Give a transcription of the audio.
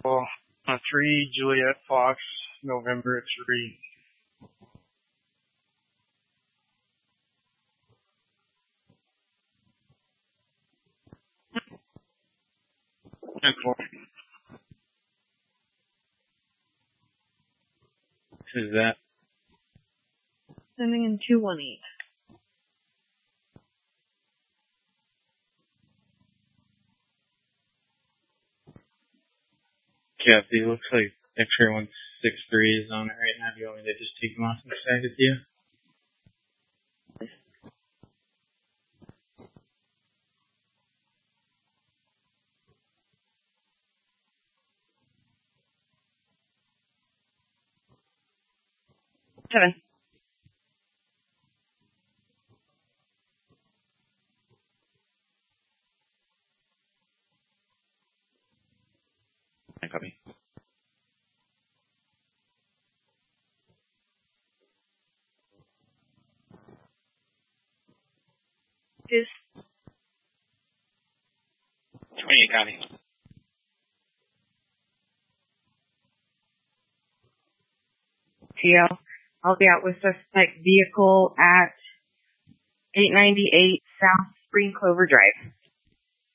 Well, 3 Juliet Fox, November 3. Cool. Who's that? Sending in 218. Kathy, looks like X-ray 163 is on it right now. Do you want me to just take them off and stack it to you? Seven. I copy. Is 28 copy. TL. I'll be out with suspect vehicle at 898 South Spring Clover Drive.